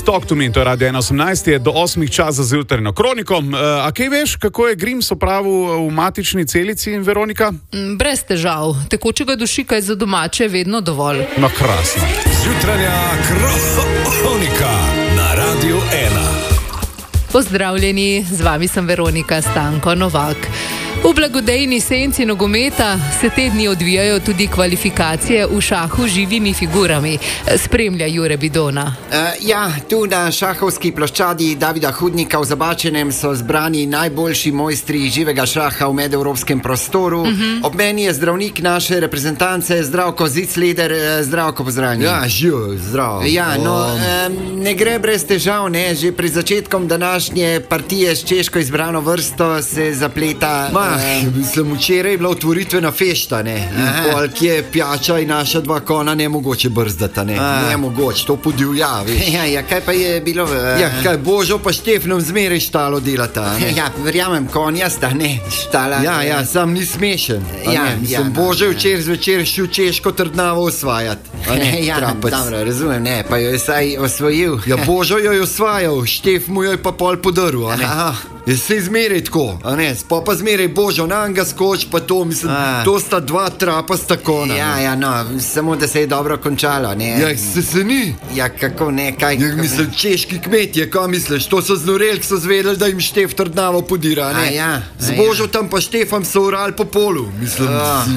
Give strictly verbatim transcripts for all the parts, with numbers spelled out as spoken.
Talk to Me, to je Radio ena osemnajst, je do osmih časa za jutrajno kroniko. Uh, a kaj veš, kako je Grims opravil v matični celici, Veronika? Brez težav. Tekočega dušika je za domače vedno dovolj. No, krasno. Jutranja kronika na Radio ena. Pozdravljeni, z vami sem Veronika Stanko Novak. V blagodejni senci nogometa se te dni odvijajo tudi kvalifikacije v šahu z živimi figurami. Spremlja Jure Bidona. Uh, ja, tu na šahovski ploščadi Davida Hudnika v Zabačenem so zbrani najboljši mojstri živega šaha v medevropskem prostoru. Uh-huh. Ob meni je zdravnik naše reprezentance Zdravko Zicleder. Zdravko, pozdravljeni. Ja, živ, zdrav. Ja, no, um, ne gre brez težav, ne? Že pred začetkom današnje partije s češko izbrano vrsto se zapleta... Ma, mislim, včeraj je bila otvoritvena fešta, ne, in pol, ki je pijača in naša dva kona ne mogoče brzdata, ne, Aha. ne mogoče, to podivja, veš. Ja, ja, kaj pa je bilo? Uh... Ja, kaj Božo pa Štefnom zmeraj štalo delata, ne. Ja, verjamem, konja sta, ne, štala. Ja, ja, sam ni smešen, a ja, ne, mislim, ja, no, Božo je včeraj zvečer šel češko Trdnavo osvajati, a ne, ja, trapec. Dobro, razumem, ne, pa jo je saj osvojil. Ja, Božo jo je osvajal, Štef mu jo je pa pol podaril, a ne. Aha. Je se zmeraj tako, a ne, spo pa zmeraj Božo nanga skoč, pa to, mislim, a. to sta dva trapasta kona. Ja, ja, no, samo da se je dobro končalo, ne. Ja, se se ni. Ja, kako ne, kaj? Ja, mislim, češki kmetje, kaj misliš, to so znoreli, ki so zvedeli, da jim Štef Trdnavo podira, ne. A ja. Z Božo tam pa Štefom so urali po polu, mislim,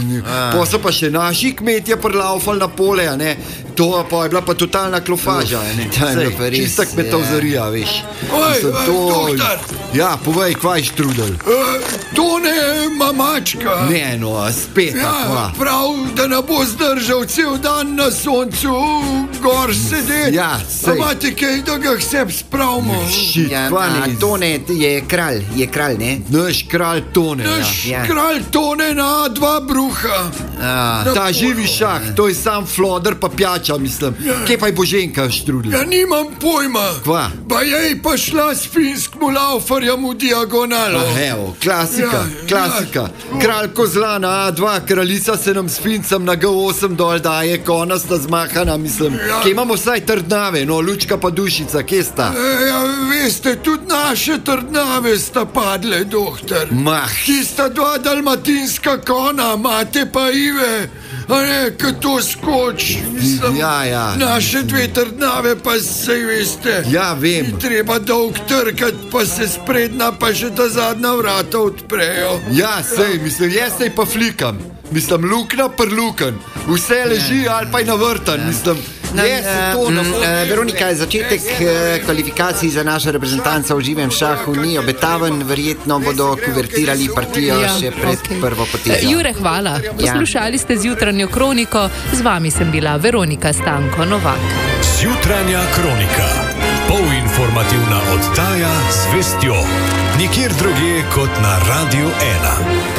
pa so pa še naši kmetje prlaufali na pole, a ne. To pa je bila pa totalna klofaža, ne. Sej, čista kmetovzarija, veš. Oj, doktor! Ja, povej, kvaj štrudel? Uh, to ne ima mačka. Ne, no, spet ja, takva. Prav, da ne bo zdržal cel dan na soncu, gor sedeti. Ja, sej. Imate kaj, da ga kseb spravimo? Šit, ja, a, Tone je kralj, je kralj, ne? Naš kralj Tone, Naš ja. kralj Tone na dva bruha. A, ta živi šah, to je sam floder pa pijača, mislim. Ja. Kje pa je Boženka štrudel? Ja, nimam pojma. Kva? Pa jej pa šla s finskmu laufarjem v diagonalo. Ah, evo, klasika, ja, klasika. Ja. Kralj Kozlana A dva, kraljica se nam s Fincem na G osem dol daje, konasta zmahana, mislim. Ja. Kje imamo vsaj Trdnave, no, Lučka pa Dušica, kje sta? E, ja, veste, tudi naše Trdnave sta padle, doktor. Mah. Ki sta dva dalmatinska kona, Mate pa Ive. A ne, ko to skoč, mislim, ja, ja. naše dve Trdnave pa sej veste. Ja, vem. Ni treba dolg trkati, pa se spredna pa še ta zadnja vrata odprejo. Ja, sej, mislim, jaz sej pa flikam. Mislim, lukna per luken. Vse leži ja. ali pa je navrtan, ja. mislim. Na, yes, uh, to, no, uh, Veronika, začetek uh, kvalifikacij za našo reprezentanco v živem šahu ni obetaven, verjetno bodo kuvertirali partijo ja, še pred okay. prvo potezo. Uh, Jure, hvala. Poslušali ste zjutranjo kroniko, z vami sem bila Veronika Stanko Novak. Zjutranja kronika, polinformativna oddaja z vestjo, nikjer drugje kot na Radio ena.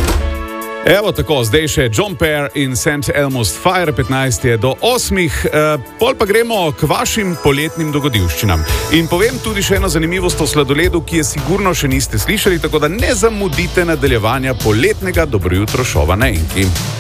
Evo tako, zdaj še John Pair in Saint Elmo's Fire, petnajst je do osmih, e, pol pa gremo k vašim poletnim dogodivščinam. In povem tudi še eno zanimivost o sladoledu, ki je sigurno še niste slišali, tako da ne zamudite nadaljevanja poletnega Dobro jutro šova na Enki.